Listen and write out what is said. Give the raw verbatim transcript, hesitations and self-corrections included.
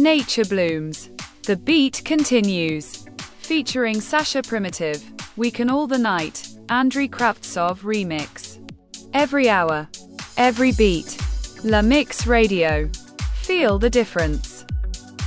Nature Blooms. The Beat Continues. Featuring Sasha Primitive. Weaken All the Night. Andriy Kravtsov remix. Every hour. Every beat. La Mix Radio. Feel the difference.